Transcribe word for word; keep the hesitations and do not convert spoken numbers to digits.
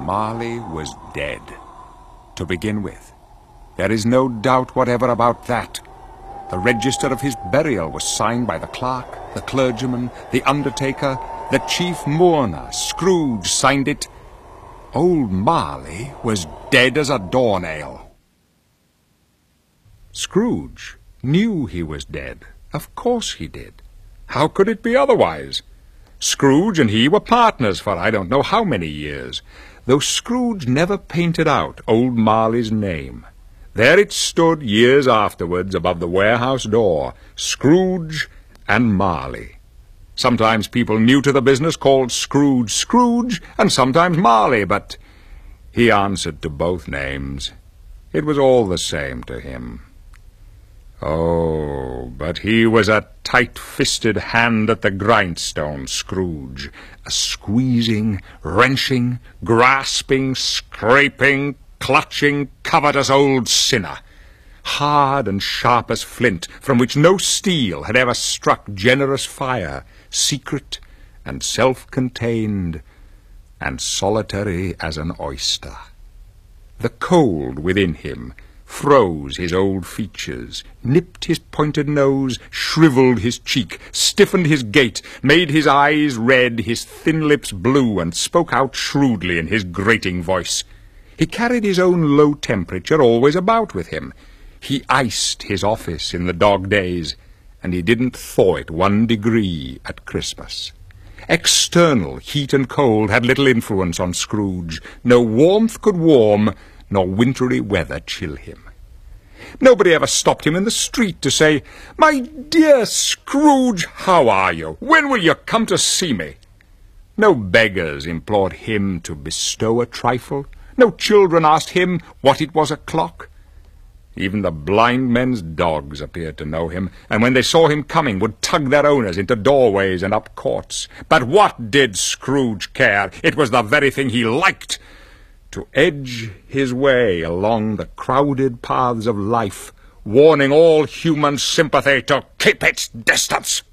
Marley was dead, to begin with. There is no doubt whatever about that. The register of his burial was signed by the clerk, the clergyman, the undertaker, the chief mourner. Scrooge signed it. Old Marley was dead as a doornail. Scrooge knew he was dead. Of course he did. How could it be otherwise? Scrooge and he were partners for I don't know how many years, though Scrooge never painted out old Marley's name. There it stood years afterwards above the warehouse door, Scrooge and Marley. Sometimes people new to the business called Scrooge Scrooge, and sometimes Marley, but he answered to both names. It was all the same to him. Oh, but he was a tight-fisted hand at the grindstone, Scrooge, a squeezing, wrenching, grasping, scraping, clutching, covetous old sinner, hard and sharp as flint, from which no steel had ever struck generous fire, secret and self-contained, and solitary as an oyster. The cold within him froze his old features, nipped his pointed nose, shrivelled his cheek, stiffened his gait, made his eyes red, his thin lips blue, and spoke out shrewdly in his grating voice. He carried his own low temperature always about with him. He iced his office in the dog days, and he didn't thaw it one degree at Christmas. External heat and cold had little influence on Scrooge. No warmth could warm, nor wintry weather chill him. Nobody ever stopped him in the street to say, "My dear Scrooge, how are you? When will you come to see me?" No beggars implored him to bestow a trifle. No children asked him what it was o'clock. Even the blind men's dogs appeared to know him, and when they saw him coming would tug their owners into doorways and up courts. But what did Scrooge care? It was the very thing he liked, to edge his way along the crowded paths of life, warning all human sympathy to keep its distance.